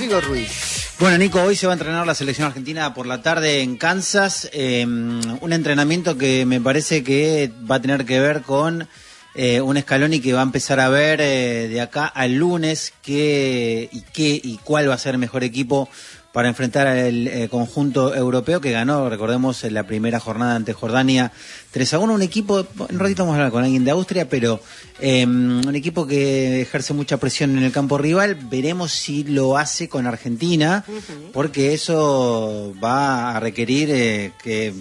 Rodrigo Ruiz. Bueno, Nico, hoy se va a entrenar la selección argentina por la tarde en Kansas. Un entrenamiento que me parece que va a tener que ver con un Scaloni que va a empezar a ver de acá al lunes qué y cuál va a ser el mejor equipo para enfrentar al conjunto europeo que ganó, recordemos, en la primera jornada ante Jordania 3-1, un equipo, un ratito vamos a hablar con alguien de Austria, pero un equipo que ejerce mucha presión en el campo rival. Veremos si lo hace con Argentina, porque eso va a requerir que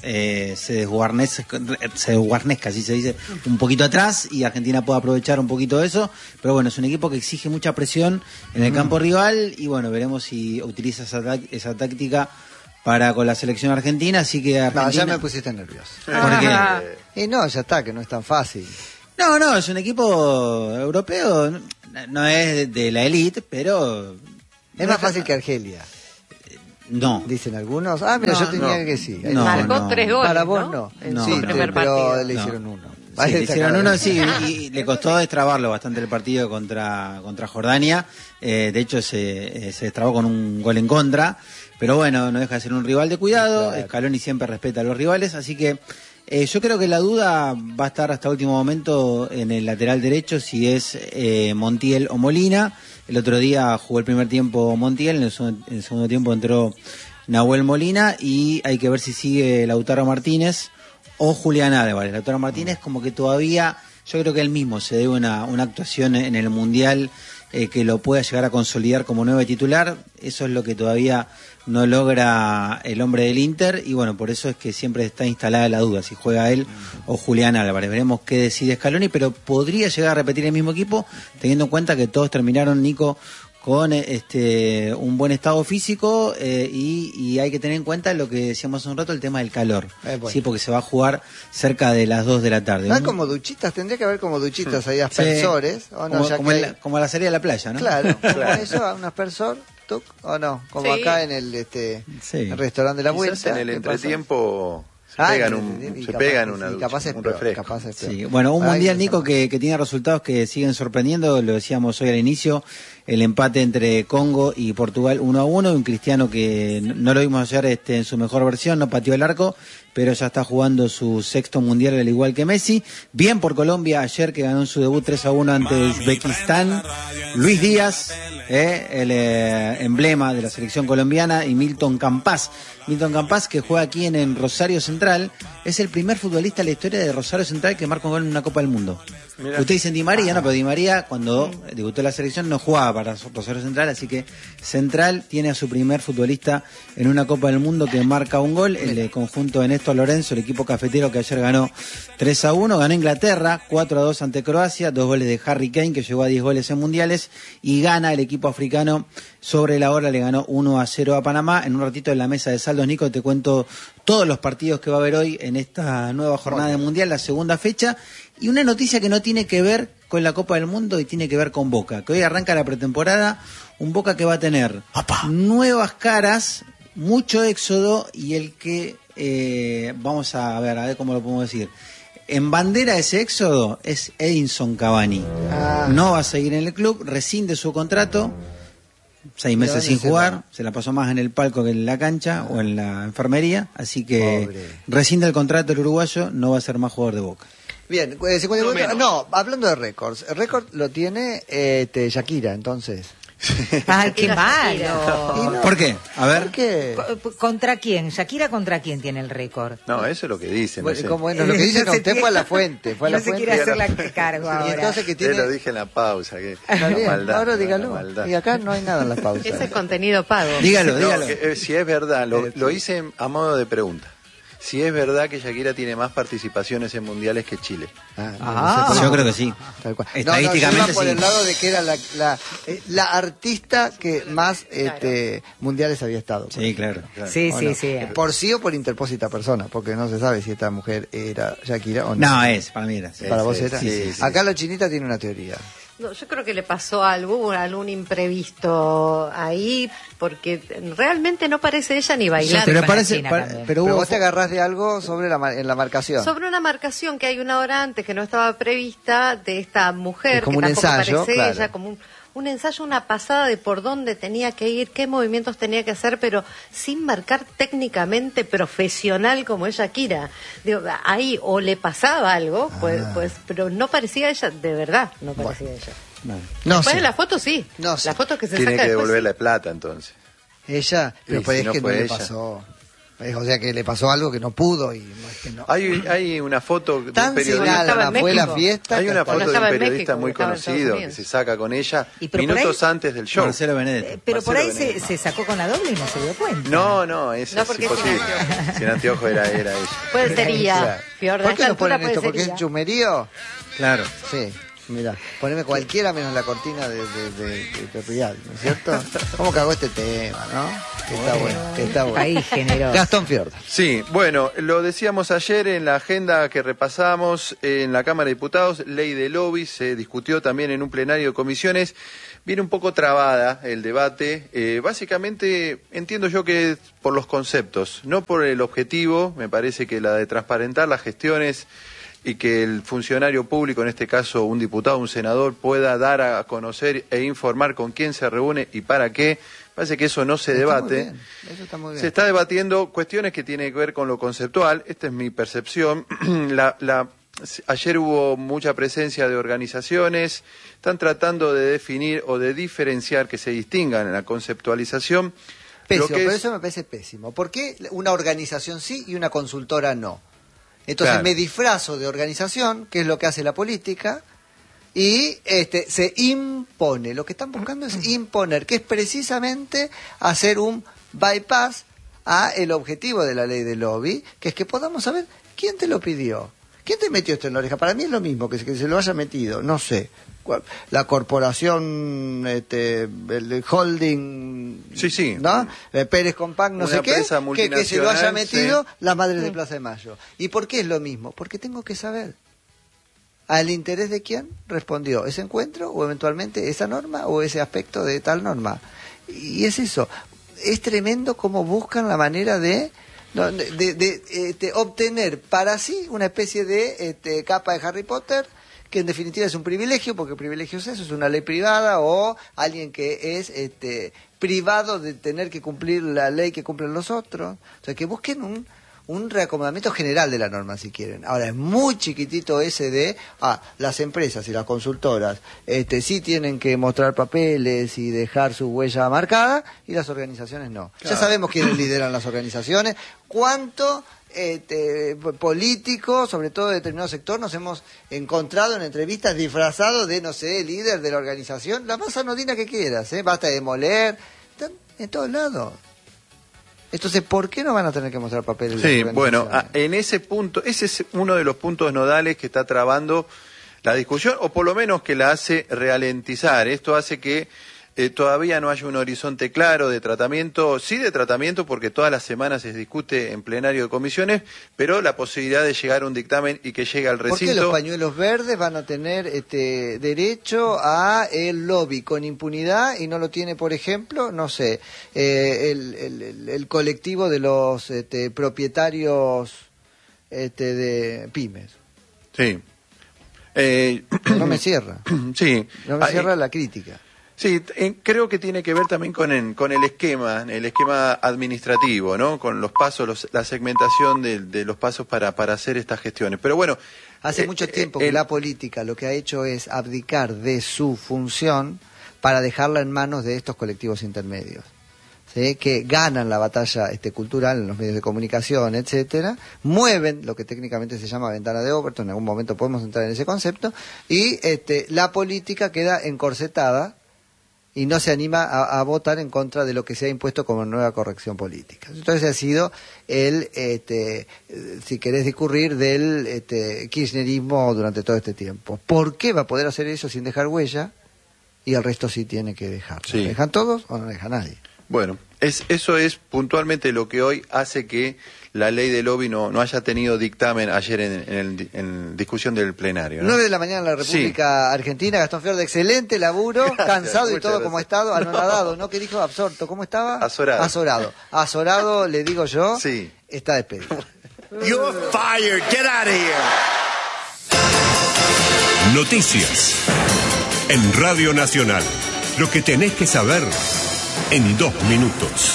se desguarnezca, así se dice, un poquito atrás, y Argentina puede aprovechar un poquito de eso. Pero bueno, es un equipo que exige mucha presión en el campo rival, y bueno, veremos si utiliza esa táctica para con la selección argentina. Así que Argentina... No, ya me pusiste nervioso. ¿Por qué? Y no, ya está, que no es tan fácil. No, es un equipo europeo, no es de la élite, pero... Es más fácil que Argelia. No. Dicen algunos. Ah, mira, yo tenía que sí. Marcó 3 goles. Para vos no. En Sí, su primer pero partido. le hicieron uno. Sí, le hicieron uno, sí, y le costó destrabarlo bastante el partido contra Jordania. De hecho, se destrabó con un gol en contra. Pero bueno, no deja de ser un rival de cuidado. Claro. Scaloni siempre respeta a los rivales, así que yo creo que la duda va a estar hasta último momento en el lateral derecho, si es Montiel o Molina. El otro día jugó el primer tiempo Montiel, en el segundo tiempo entró Nahuel Molina, y hay que ver si sigue Lautaro Martínez o Julián Álvarez. Lautaro Martínez como que todavía, yo creo que él mismo se debe una actuación en el Mundial que lo pueda llegar a consolidar como nuevo titular. Eso es lo que todavía no logra el hombre del Inter, y bueno, por eso es que siempre está instalada la duda si juega él o Julián Álvarez. Veremos qué decide Scaloni, pero podría llegar a repetir el mismo equipo, teniendo en cuenta que todos terminaron, Nico, con un buen estado físico, y hay que tener en cuenta lo que decíamos hace un rato, el tema del calor. Bueno. Sí, porque se va a jugar cerca de las 2 de la tarde. No hay como duchitas, tendría que haber como duchitas ahí, aspersores. Sí, ¿O no? como la salida de la playa, ¿no? Claro, eso, un aspersor, ¿tuc? ¿O no? Como Sí. acá en el el restaurante de la vuelta. Quizás en el ¿qué pasa? entretiempo se Y pegan capaz es un peor, refresco. capaz es peor. Sí, bueno, un Ahí mundial, se Nico, llama. que tiene resultados que siguen sorprendiendo. Lo decíamos hoy al inicio, el empate entre Congo y Portugal 1-1, un Cristiano que no lo vimos ayer en su mejor versión, no pateó el arco, pero ya está jugando su sexto mundial al igual que Messi. Bien por Colombia ayer, que ganó en su debut 3-1 ante Uzbekistán. Luis Díaz, el emblema de la selección colombiana, y Milton Campas, que juega aquí en Rosario Central, es el primer futbolista en la historia de Rosario Central que marca un gol en una Copa del Mundo. Mirá. Usted dice Di María, no, pero Di María cuando debutó en la selección no jugaba para Rosario Central, así que Central tiene a su primer futbolista en una Copa del Mundo que marca un gol. El conjunto de Néstor Lorenzo, el equipo cafetero, que ayer ganó 3-1, ganó Inglaterra 4-2 ante Croacia, 2 goles de Harry Kane, que llegó a 10 goles en mundiales, y gana el equipo africano sobre la hora, le ganó 1-0 a Panamá. En un ratito en la mesa de saldos, Nico, te cuento todos los partidos que va a haber hoy en esta nueva jornada de mundial, la segunda fecha, y una noticia que no tiene que ver con la Copa del Mundo y tiene que ver con Boca, que hoy arranca la pretemporada, un Boca que va a tener nuevas caras, mucho éxodo, y el que vamos a ver cómo lo podemos decir. En bandera de ese éxodo es Edinson Cavani. No va a seguir en el club, rescinde su contrato, 6 meses sin jugar, se la pasó más en el palco que en la cancha o en la enfermería, así que rescinde el contrato el uruguayo, no va a ser más jugador de Boca. Bien, hablando de récords, el récord lo tiene Shakira, entonces. Ay, qué malo. ¿Por qué? A ver. ¿Por qué? ¿Contra quién? ¿Shakira contra quién tiene el récord? No, eso es lo que dicen. Bueno, no sé. bueno, lo que dice que usted fue a la fuente. Fue a la no se fuente. quiere hacer la cargo Y ahora. entonces que Te tiene... lo dije en la pausa. Que Está bien, maldad, ahora la dígalo. maldad. Y acá no hay nada en las pausas. Ese es contenido pago. Dígalo, No, dígalo. si es verdad, lo hice a modo de pregunta. Si es verdad que Shakira tiene más participaciones en mundiales que Chile. Yo creo que sí. Tal cual. Estadísticamente yo iba por sí. el lado de que era la artista que más mundiales había estado. Sí, claro. Sí, ¿O sí, no? sí. Por sí o por interpósita persona, porque no se sabe si esta mujer era Shakira o no. No, para mí era. ¿Para vos sí, era? sí, sí. Acá la chinita tiene una teoría. No, yo creo que le pasó algún imprevisto ahí, porque realmente no parece ella ni bailar. Pero con parece, la China también. Pero hubo- vos te agarrás de algo sobre en la marcación. Sobre una marcación que hay una hora antes que no estaba prevista de esta mujer, Es como que un tampoco ensayo, parece claro. ella, como un ensayo, una pasada de por dónde tenía que ir, qué movimientos tenía que hacer, pero sin marcar técnicamente profesional como es Shakira. Digo, ahí o le pasaba algo, pues, pero no parecía ella, de verdad, no parecía ella. No Después sé. de la foto sí, No sé. la foto que se Tiene saca que después. devolverle plata entonces. Ella, pero Y pues si es no que no fue le ella. pasó. O sea que le pasó algo que no pudo y no es que no. Hay una foto de un Tan periodista. Estaba en fue la México. fiesta. Hay que una hasta- foto de estaba un en periodista México, muy estaba en Estados conocido que Unidos. se saca con ella Y pero por minutos ahí- antes del show. Marcelo Benedetti. Pero por ahí Marcelo se, Benedetti. se sacó con la doble y no se dio cuenta. No, eso No, es porque es imposible. sin anteojos. Sin anteojos era ella. Puede ser IA, Claro. Fiorda, ¿Por a qué esta no altura ponen puede esto? ser ¿Porque es IA. chumerío? Claro. Sí, mira, poneme cualquiera menos la cortina de Real, ¿no es cierto? ¿Cómo cagó este tema, no? Que está bueno, que está bueno. País generoso. Gastón Fiorda. Sí, bueno, lo decíamos ayer en la agenda que repasamos en la Cámara de Diputados, ley de lobby, se discutió también en un plenario de comisiones. Viene un poco trabada el debate, básicamente entiendo yo que es por los conceptos, no por el objetivo, me parece que la de transparentar las gestiones y que el funcionario público, en este caso un diputado, un senador, pueda dar a conocer e informar con quién se reúne y para qué. Parece que eso no se Está muy debate. bien, eso está muy bien. Se está debatiendo cuestiones que tienen que ver con lo conceptual. Esta es mi percepción. Ayer hubo mucha presencia de organizaciones. Están tratando de definir o de diferenciar, que se distingan en la conceptualización. Pésimo, lo que pero es- eso me parece pésimo. ¿Por qué una organización sí y una consultora no? Entonces Claro. me disfrazo de organización, que es lo que hace la política, y se impone. Lo que están buscando es imponer, que es precisamente hacer un bypass a el objetivo de la ley de lobby, que es que podamos saber quién te lo pidió. ¿Quién te metió esto en la oreja? Para mí es lo mismo que se lo haya metido, no sé. La corporación, el holding, Sí. ¿no? Pérez Compact, no Una sé qué, empresa que se lo haya multinacional, metido sí. la madre de Plaza de Mayo. ¿Y por qué es lo mismo? Porque tengo que saber al interés de quién respondió ese encuentro o eventualmente esa norma o ese aspecto de tal norma. Y es eso. Es tremendo cómo buscan la manera de obtener para sí una especie de capa de Harry Potter, que en definitiva es un privilegio, porque privilegio es eso, es una ley privada, o alguien que es privado de tener que cumplir la ley que cumplen los otros. O sea, que busquen un reacomodamiento general de la norma, si quieren. Ahora, es muy chiquitito ese de, las empresas y las consultoras sí tienen que mostrar papeles y dejar su huella marcada, y las organizaciones no. Claro. Ya sabemos quiénes lideran las organizaciones, cuánto políticos, sobre todo de determinado sector, nos hemos encontrado en entrevistas disfrazados de, no sé, líder de la organización, la más anodina que quieras, basta de demoler, están en todos lados. Entonces, ¿por qué no van a tener que mostrar papeles? Sí, las bueno, organizaciones? en ese punto, ese es uno de los puntos nodales que está trabando la discusión, o por lo menos que la hace ralentizar. Esto hace que todavía no haya un horizonte claro de tratamiento, sí de tratamiento, porque todas las semanas se discute en plenario de comisiones, pero la posibilidad de llegar a un dictamen y que llegue al ¿Por qué los recinto. pañuelos verdes van a tener derecho a el lobby con impunidad y no lo tiene, por ejemplo, no sé, el colectivo de los propietarios de pymes? Sí. No me cierra. Sí. No me cierra la crítica. Sí, creo que tiene que ver también con el esquema administrativo, ¿no? Con los pasos, la segmentación de los pasos para hacer estas gestiones. Pero bueno, Hace mucho tiempo que la política lo que ha hecho es abdicar de su función para dejarla en manos de estos colectivos intermedios, ¿sí? Que ganan la batalla cultural en los medios de comunicación, etcétera, mueven lo que técnicamente se llama ventana de Overton, en algún momento podemos entrar en ese concepto, y la política queda encorsetada y no se anima a votar en contra de lo que se ha impuesto como nueva corrección política. Entonces ha sido si querés discurrir, del kirchnerismo durante todo este tiempo. ¿Por qué va a poder hacer eso sin dejar huella y el resto sí tiene que dejar? Sí. ¿Dejan todos o no deja nadie? bueno, eso es puntualmente lo que hoy hace que la ley de lobby no haya tenido dictamen ayer en discusión del plenario, ¿no? 9 de la mañana en la República Argentina. Gastón Fiorda, excelente laburo, cansado y muchas todo gracias. como ha estado, anonadado, ¿no? ¿Qué dijo? Absorto, ¿cómo estaba? Azorado. Azorado, le digo yo, Sí. está despedido. You're fired. Get out of here. Noticias en Radio Nacional. Lo que tenés que saber en 2 minutos.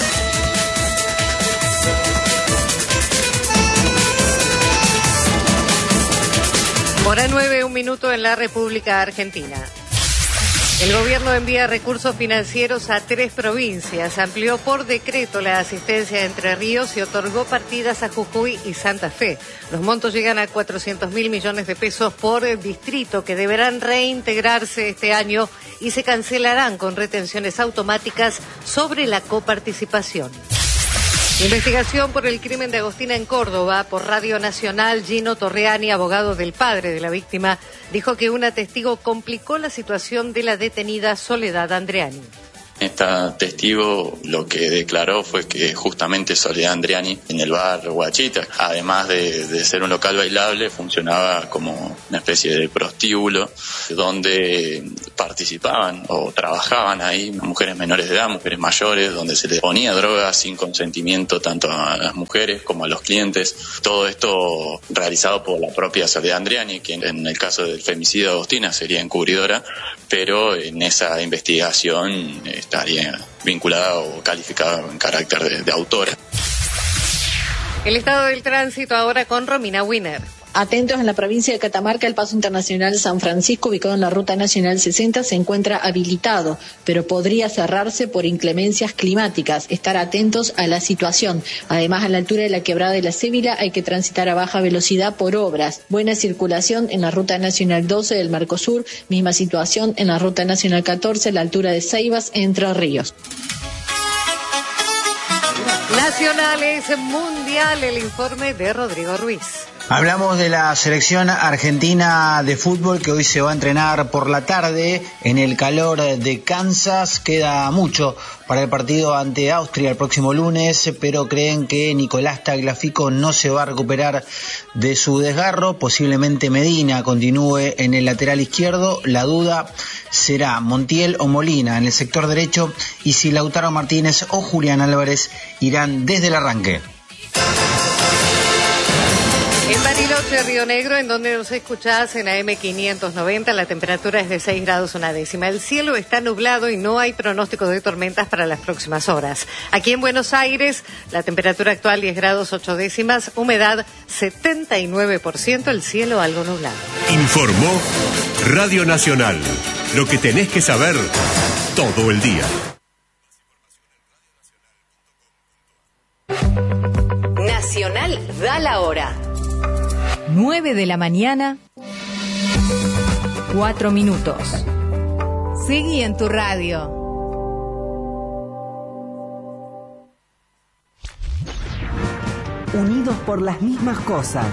Hora 9, 1 minuto en la República Argentina. El gobierno envía recursos financieros a 3 provincias, amplió por decreto la asistencia a Entre Ríos y otorgó partidas a Jujuy y Santa Fe. Los montos llegan a 400.000 millones de pesos por distrito, que deberán reintegrarse este año y se cancelarán con retenciones automáticas sobre la coparticipación. Investigación por el crimen de Agostina en Córdoba. Por Radio Nacional, Gino Torreani, abogado del padre de la víctima, dijo que una testigo complicó la situación de la detenida Soledad Andreani. Esta testigo lo que declaró fue que justamente Soledad Andreani en el bar Guachita, además de ser un local bailable, funcionaba como una especie de prostíbulo donde participaban o trabajaban ahí mujeres menores de edad, mujeres mayores, donde se les ponía droga sin consentimiento tanto a las mujeres como a los clientes. Todo esto realizado por la propia Soledad Andreani, quien en el caso del femicidio de Agostina sería encubridora, pero en esa investigación estaría vinculada o calificada en carácter de autora. El estado del tránsito ahora con Romina Wiener. Atentos, en la provincia de Catamarca, el paso internacional San Francisco, ubicado en la Ruta Nacional 60, se encuentra habilitado, pero podría cerrarse por inclemencias climáticas. Estar atentos a la situación. Además, a la altura de la Quebrada de la Cébila hay que transitar a baja velocidad por obras. Buena circulación en la Ruta Nacional 12 del Mercosur, misma situación en la Ruta Nacional 14 a la altura de Ceibas, Entre Ríos. Nacionales, mundial, el informe de Rodrigo Ruiz. Hablamos de la selección argentina de fútbol que hoy se va a entrenar por la tarde en el calor de Kansas. Queda mucho para el partido ante Austria el próximo lunes, pero creen que Nicolás Tagliafico no se va a recuperar de su desgarro. Posiblemente Medina continúe en el lateral izquierdo. La duda será Montiel o Molina en el sector derecho, y si Lautaro Martínez o Julián Álvarez irán desde el arranque. En Bariloche, Río Negro, en donde nos escuchás en AM590, la temperatura es de 6 grados 1 décima. El cielo está nublado y no hay pronóstico de tormentas para las próximas horas. Aquí en Buenos Aires, la temperatura actual 10 grados 8 décimas, humedad 79%, el cielo algo nublado. Informó Radio Nacional. Lo que tenés que saber todo el día. Nacional da la hora. 9 de la mañana, 4 minutos. Seguí en tu radio. Unidos por las mismas cosas.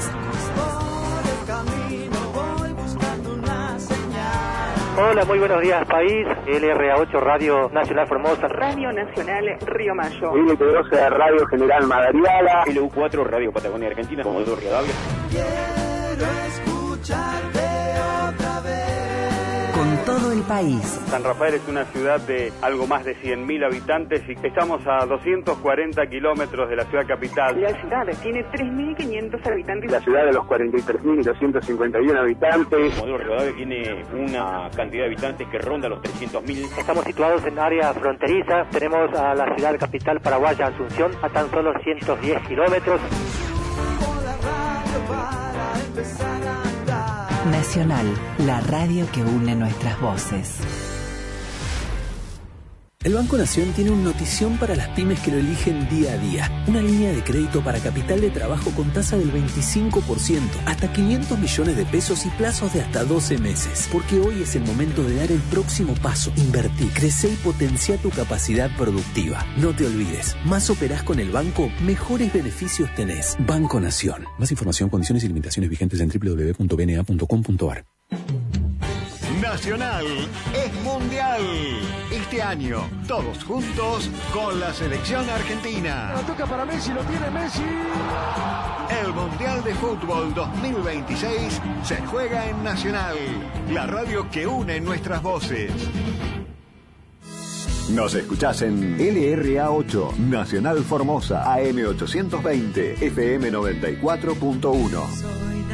Hola, muy buenos días, país. LRA8 Radio Nacional Formosa. Radio Nacional Río Mayo. L12 Radio General Madariaga. LU4 Radio Patagonia Argentina. Comodoro Rivadavia. Quiero escucharte otra vez. Con todo el país. San Rafael es una ciudad de algo más de 100.000 habitantes y estamos a 240 kilómetros de la ciudad capital. La ciudad tiene 3.500 habitantes. La ciudad de los 43.251 habitantes. Comodoro Rivadavia tiene una cantidad de habitantes que ronda los 300.000. Estamos situados en área fronteriza. Tenemos a la ciudad capital paraguaya, Asunción, a tan solo 110 kilómetros. Nacional, la radio que une nuestras voces. El Banco Nación tiene una notición para las pymes que lo eligen día a día. Una línea de crédito para capital de trabajo con tasa del 25%, hasta 500 millones de pesos y plazos de hasta 12 meses. Porque hoy es el momento de dar el próximo paso. Invertí, crece y potencia tu capacidad productiva. No te olvides, más operás con el banco, mejores beneficios tenés. Banco Nación. Más información, condiciones y limitaciones vigentes en www.bna.com.ar. Nacional es mundial. Este año, todos juntos con la selección argentina. La toca para Messi, lo tiene Messi. El Mundial de Fútbol 2026 se juega en Nacional, la radio que une nuestras voces. Nos escuchás en LRA8, Nacional Formosa, AM820, FM 94.1.